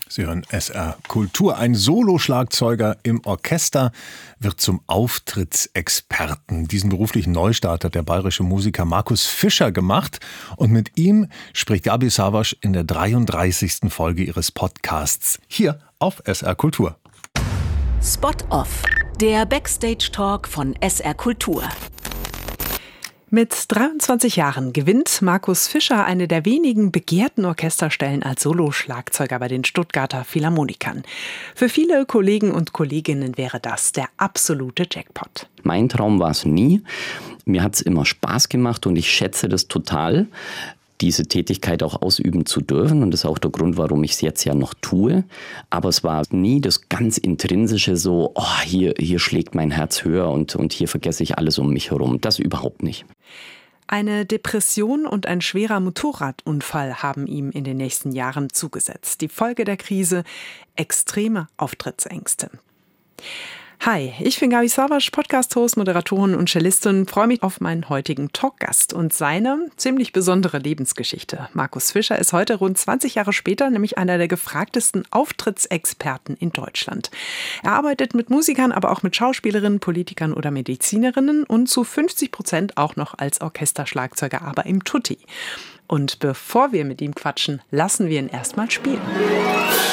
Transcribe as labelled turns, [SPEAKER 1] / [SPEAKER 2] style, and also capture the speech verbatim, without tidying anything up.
[SPEAKER 1] Sie hören S R Kultur. Ein Soloschlagzeuger im Orchester wird zum Auftrittsexperten. Diesen beruflichen Neustart hat der bayerische Musiker Markus Fischer gemacht. Und mit ihm spricht Gabi Savasch in der dreiunddreißigsten Folge ihres Podcasts hier auf S R Kultur.
[SPEAKER 2] Spot Off, der Backstage-Talk von S R Kultur.
[SPEAKER 3] Mit dreiundzwanzig Jahren gewinnt Markus Fischer eine der wenigen begehrten Orchesterstellen als Soloschlagzeuger bei den Stuttgarter Philharmonikern. Für viele Kollegen und Kolleginnen wäre das der absolute Jackpot.
[SPEAKER 4] Mein Traum war es nie. Mir hat es immer Spaß gemacht und ich schätze das total, diese Tätigkeit auch ausüben zu dürfen. Und das ist auch der Grund, warum ich es jetzt ja noch tue. Aber es war nie das ganz Intrinsische so, oh, hier, hier schlägt mein Herz höher und, und hier vergesse ich alles um mich herum. Das überhaupt nicht.
[SPEAKER 3] Eine Depression und ein schwerer Motorradunfall haben ihm in den nächsten Jahren zugesetzt. Die Folge der Krise: extreme Auftrittsängste. Hi, ich bin Gabi Savasch, Podcast-Host, Moderatorin und Cellistin. Freue mich auf meinen heutigen Talkgast und seine ziemlich besondere Lebensgeschichte. Markus Fischer ist heute rund zwanzig Jahre später nämlich einer der gefragtesten Auftrittsexperten in Deutschland. Er arbeitet mit Musikern, aber auch mit Schauspielerinnen, Politikern oder Medizinerinnen und zu fünfzig Prozent auch noch als Orchesterschlagzeuger, aber im Tutti. Und bevor wir mit ihm quatschen, lassen wir ihn erstmal spielen.